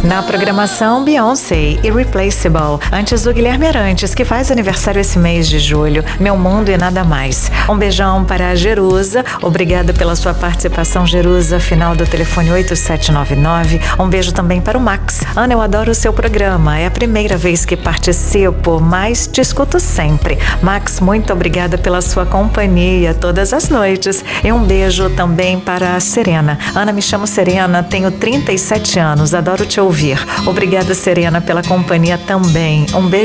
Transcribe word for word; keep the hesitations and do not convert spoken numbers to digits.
Na programação, Beyoncé, Irreplaceable, antes do Guilherme Arantes, que faz aniversário esse mês de julho, Meu Mundo e Nada Mais. Um beijão para a Jerusa, obrigada pela sua participação, Jerusa, final do telefone oito sete nove nove. Um beijo também para o Max. Ana, eu adoro o seu programa, é a primeira vez que participo, mas te escuto sempre. Max, muito obrigada pela sua companhia todas as noites. E um beijo também para a Serena. Ana, me chamo Serena, tenho trinta e sete anos, adoro te ouvir. Obrigada, Serena, pela companhia também. Um beijo.